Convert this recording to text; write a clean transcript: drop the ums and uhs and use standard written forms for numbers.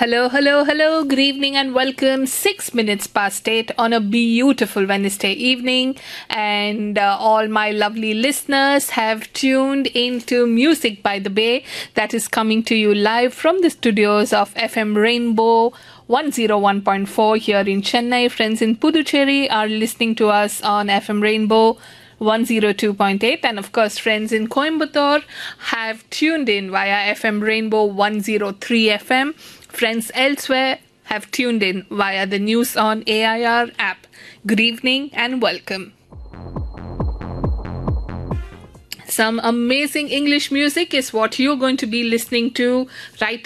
Hello, hello, hello. Good evening and welcome. 6 minutes past 8 on a beautiful Wednesday evening. And all my lovely listeners have tuned into Music by the Bay that is coming to you live from the studios of FM Rainbow 101.4 here in Chennai. Friends in Puducherry are listening to us on FM Rainbow 102.8, and of course friends in Coimbatore have tuned in via FM Rainbow 103 FM. Friends elsewhere have tuned in via the News on AIR app. Good evening and welcome. Some amazing English music is what you're going to be listening to right